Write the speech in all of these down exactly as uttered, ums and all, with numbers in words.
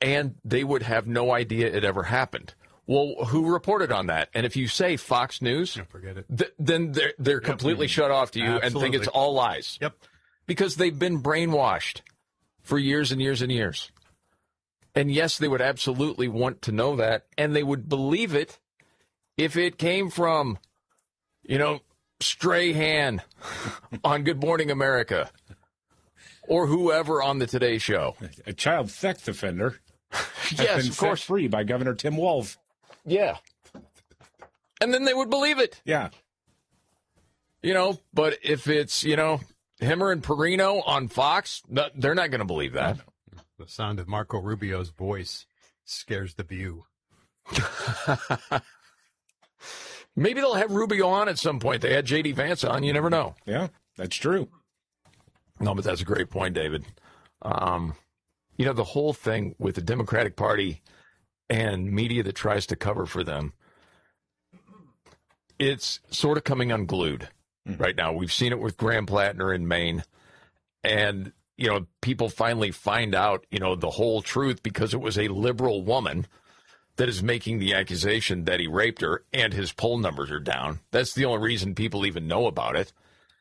and they would have no idea it ever happened. Well, who reported on that? And if you say Fox News, yeah, forget it. Th- then they're, they're yep. completely shut off to you Absolutely. and think it's all lies. Yep. Because they've been brainwashed for years and years and years. And yes, they would absolutely want to know that, and they would believe it if it came from, you know, Strahan on Good Morning America or whoever on the Today Show. A child theft offender. Yes, been of course. Set free by Governor Tim Wolf. Yeah. And then they would believe it. Yeah. You know, but if it's, you know, Hemmer and Perino on Fox, they're not going to believe that. The sound of Marco Rubio's voice scares the view. Maybe they'll have Rubio on at some point. They had J D Vance on. You never know. Yeah, that's true. No, but that's a great point, David. Um, you know, the whole thing with the Democratic Party and media that tries to cover for them, it's sort of coming unglued mm-hmm. right now. We've seen it with Graham Plattner in Maine. And, you know, people finally find out, you know, the whole truth because it was a liberal woman that is making the accusation that he raped her, and his poll numbers are down. That's the only reason people even know about it.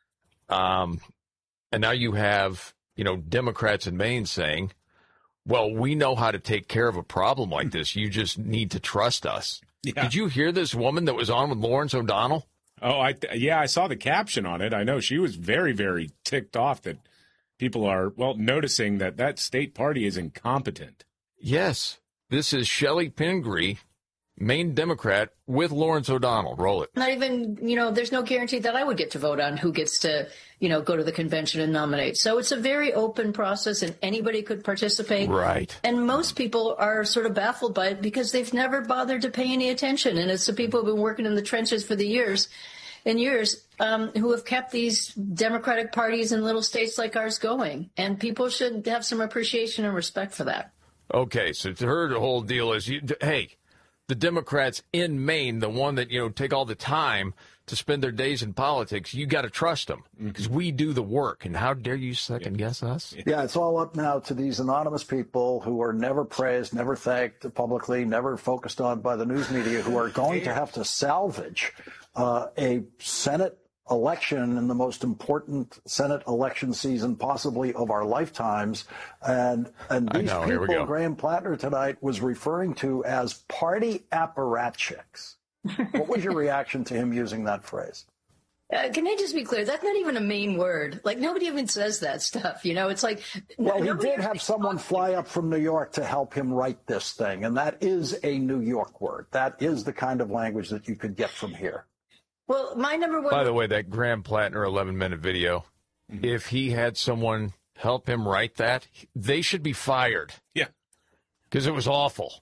Um, and now you have, you know, Democrats in Maine saying, well, we know how to take care of a problem like this. You just need to trust us. Yeah. Did you hear this woman that was on with Lawrence O'Donnell? Oh, I yeah, I saw the caption on it. I know she was very, very ticked off that people are, well, noticing that that state party is incompetent. Yes. This is Shelley Pingree, Maine Democrat, with Lawrence O'Donnell. Roll it. Not even, you know, there's no guarantee that I would get to vote on who gets to, you know, go to the convention and nominate. So it's a very open process and anybody could participate. Right. And most people are sort of baffled by it because they've never bothered to pay any attention. And it's the people who've been working in the trenches for the years and years um, who have kept these Democratic parties in little states like ours going. And people should have some appreciation and respect for that. Okay, so to her, the whole deal is, you, hey, the Democrats in Maine, the one that, you know, take all the time to spend their days in politics, you got to trust them because we do the work. And how dare you second guess us? Yeah, it's all up now to these anonymous people who are never praised, never thanked publicly, never focused on by the news media, who are going to have to salvage uh, a Senate election in the most important Senate election season possibly of our lifetimes. And and these know, people Graham Plattner tonight was referring to as party apparatchiks. What was your reaction to him using that phrase? Uh, can I just be clear? That's not even a Maine word. Like, nobody even says that stuff. You know, it's like. Well, he did have someone fly up from New York to help him write this thing. And that is a New York word. That is the kind of language that you could get from here. Well, my number one. By the way, that Graham Plattner eleven-minute video, mm-hmm. if he had someone help him write that, they should be fired. Yeah. Because it was awful.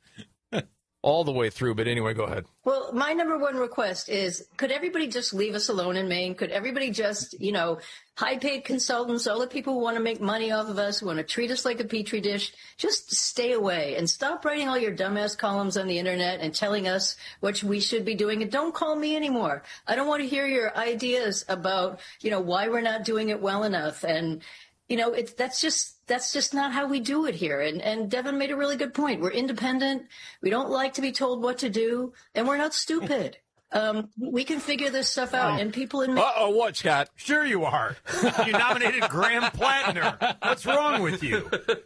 All the way through. But anyway, go ahead. Well, my number one request is, could everybody just leave us alone in Maine? Could everybody just, you know, high-paid consultants, all the people who want to make money off of us, who want to treat us like a petri dish, just stay away and stop writing all your dumbass columns on the internet and telling us what we should be doing. And don't call me anymore. I don't want to hear your ideas about, you know, why we're not doing it well enough. And, you know, it's that's just that's just not how we do it here. And and Devin made a really good point. We're independent. We don't like to be told what to do, and we're not stupid. Um, we can figure this stuff out, and people in. Uh oh, what, Scott? Sure you are. You nominated Graham Plattner. What's wrong with you?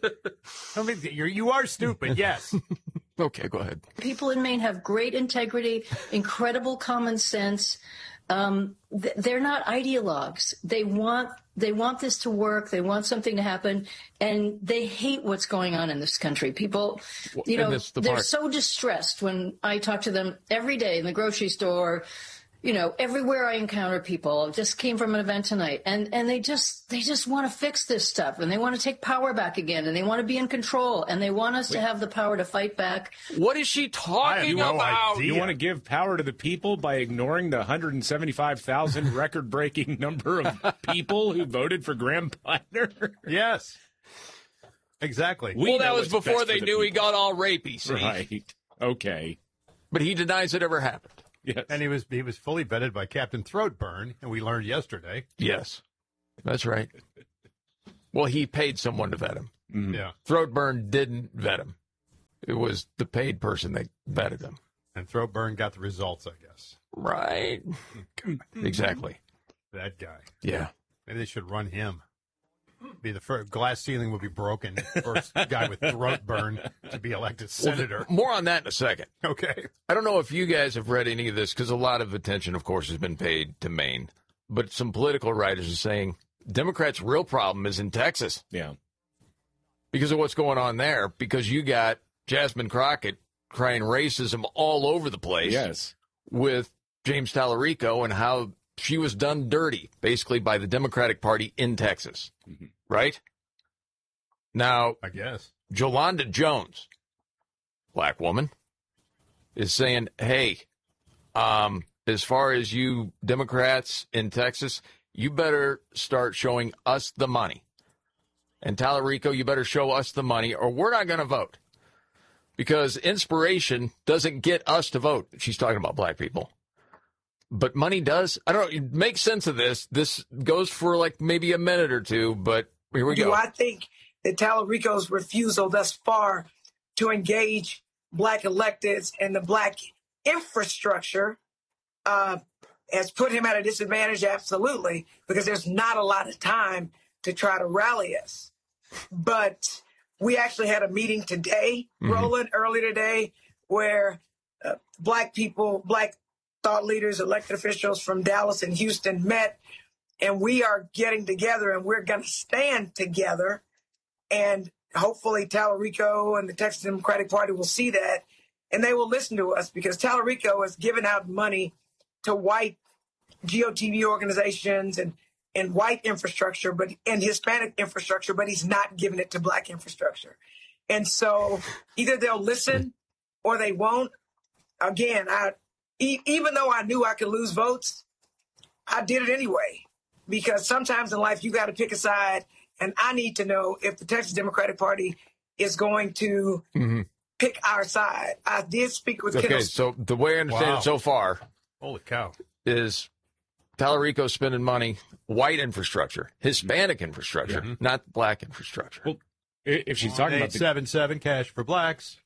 I mean, you're, you are stupid. Yes. Okay, go ahead. People in Maine have great integrity, incredible common sense. Um, th- they're not ideologues. They want they want this to work. They want something to happen, and they hate what's going on in this country. People, you know, the they're part. so distressed when I talk to them every day in the grocery store. You know, everywhere I encounter people. I just came from an event tonight, and, and they just they just want to fix this stuff, and they want to take power back again, and they want to be in control, and they want us Wait. to have the power to fight back. What is she talking no about? Idea. You want to give power to the people by ignoring the one hundred seventy-five thousand record-breaking number of people who voted for Graham Plattner? Yes. Exactly. We well, that was before they the knew people. He got all rapey, see? Right. Okay. But he denies it ever happened. Yes. And he was he was fully vetted by Captain Throatburn, and we learned yesterday. Yes, that's right. Well, he paid someone to vet him. Mm-hmm. Yeah. Throatburn didn't vet him. It was the paid person that vetted him. And Throatburn got the results, I guess. Right. Exactly. That guy. Yeah. Maybe they should run him. Be the first glass ceiling will be broken. First guy with throat burn to be elected senator. Well, more on that in a second. Okay. I don't know if you guys have read any of this because a lot of attention, of course, has been paid to Maine. But some political writers are saying Democrats' real problem is in Texas. Yeah. Because of what's going on there. Because you got Jasmine Crockett crying racism all over the place. Yes. With James Tallarico and how she was done dirty, basically, by the Democratic Party in Texas. Mm-hmm. Right? Now, I guess. Jolanda Jones, black woman, is saying, hey, um, as far as you Democrats in Texas, you better start showing us the money. And Tallarico, you better show us the money or we're not going to vote. Because inspiration doesn't get us to vote. She's talking about black people. But money does. I don't know. Make sense of this. This goes for like maybe a minute or two, but here we Do go. I think that Tallarico's refusal thus far to engage black electeds and the black infrastructure uh, has put him at a disadvantage? Absolutely, because there's not a lot of time to try to rally us. But we actually had a meeting today, mm-hmm. Roland, early today, where uh, black people, black thought leaders, elected officials from Dallas and Houston met, and we are getting together and we're going to stand together. And hopefully Tallarico and the Texas Democratic Party will see that and they will listen to us, because Tallarico has given out money to white G O T V organizations and, and white infrastructure, but and Hispanic infrastructure, but he's not giving it to black infrastructure. And so either they'll listen or they won't. Again, I, e- even though I knew I could lose votes, I did it anyway, because sometimes in life you got to pick a side, and I need to know if the Texas Democratic Party is going to mm-hmm. pick our side. I did speak with Okay, Kendall. so the way I understand Wow. it so far Holy cow. is Tallarico spending money, white infrastructure, Hispanic infrastructure, Yeah. not black infrastructure. Well, i- if she's talking about eight the, seven seven cash for blacks.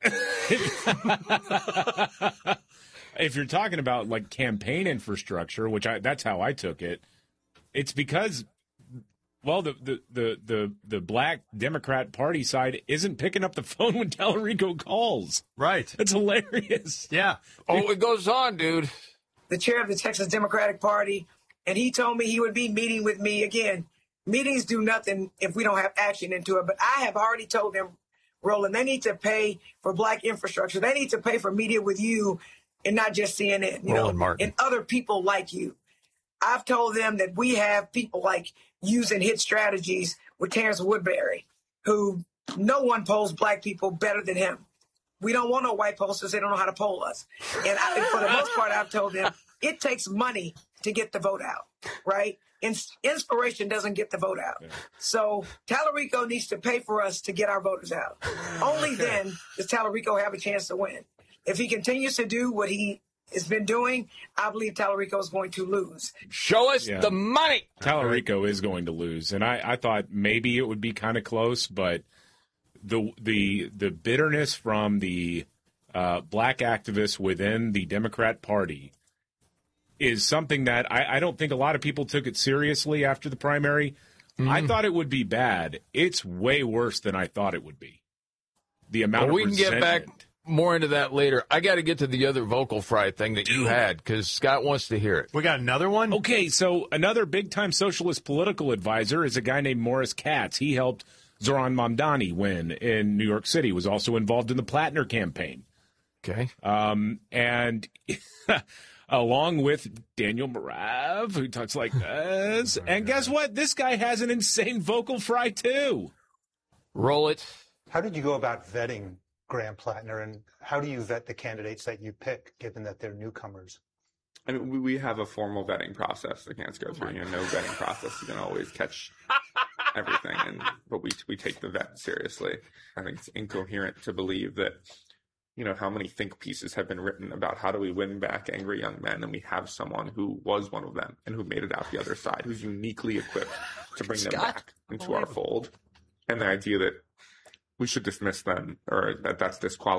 if you're talking about like campaign infrastructure, which I that's how I took it, it's because, well, the the the the, the black Democrat Party side isn't picking up the phone when Tallarico calls. Right. That's hilarious. Yeah. Oh, it goes on, dude. the chair of the Texas Democratic Party, and he told me he would be meeting with me again. Meetings do nothing if we don't have action into it. But I have already told them, Roland, they need to pay for black infrastructure. They need to pay for media with you and not just C N N, you Roland know, Martin. and other people like you. I've told them that we have people like using hit strategies with Terrence Woodbury, who no one polls black people better than him. We don't want no white pollsters. They don't know how to poll us. And, I, and for the most part, I've told them it takes money to get the vote out, right? In, inspiration doesn't get the vote out. Yeah. So Tallarico needs to pay for us to get our voters out. Only then does Tallarico have a chance to win. If he continues to do what he has been doing, I believe Tallarico is going to lose. Show us Yeah. the money. Tallarico is going to lose, and I, I thought maybe it would be kind of close, but the the the bitterness from the uh, black activists within the Democrat Party is something that I, I don't think a lot of people took it seriously after the primary. Mm-hmm. I thought it would be bad. It's way worse than I thought it would be. The amount Well, we of can get resentment. back more into that later. I got to get to the other vocal fry thing that you had because Scott wants to hear it. We got another one? Okay, so another big-time socialist political advisor is a guy named Morris Katz. He helped Zoran Mamdani win in New York City, was also involved in the Plattner campaign. Okay. Um, and along with Daniel Marav, who talks like this. And guess what? This guy has an insane vocal fry, too. Roll it. How did you go about vetting Graham Plattner, and how do you vet the candidates that you pick, given that they're newcomers? I mean, we, we have a formal vetting process that can't go through. You know, no vetting process. You can always catch everything, and but we we take the vet seriously. I think it's incoherent to believe that, you know, how many think pieces have been written about how do we win back angry young men, and we have someone who was one of them and who made it out the other side, who's uniquely equipped to bring them back into our fold. And the idea that we should dismiss them or that that's disqualified